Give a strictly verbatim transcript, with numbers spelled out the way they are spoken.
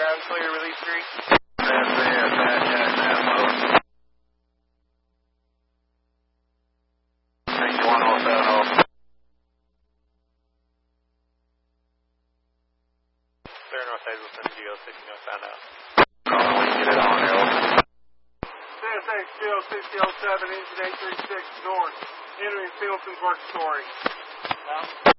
ground clear, release three. That's it, that, yeah, that mode. sixty-one oh seven oh. Clear north side, we'll send you go sixty no sound out. Calling when you get it on, Hill. C S X Geo sixty oh seven, engine eight three six north, entering Singleton's work story. Out.